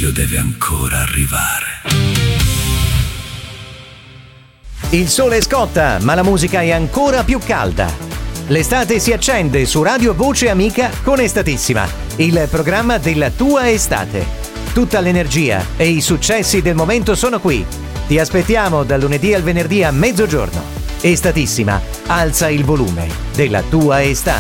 meglio deve ancora arrivare. Il sole scotta, ma la musica è ancora più calda. L'estate si accende su Radio Voce Amica con Estatissima, il programma della tua estate. Tutta l'energia e i successi del momento sono qui. Ti aspettiamo dal lunedì al venerdì a mezzogiorno. Estatissima, alza il volume della tua estate.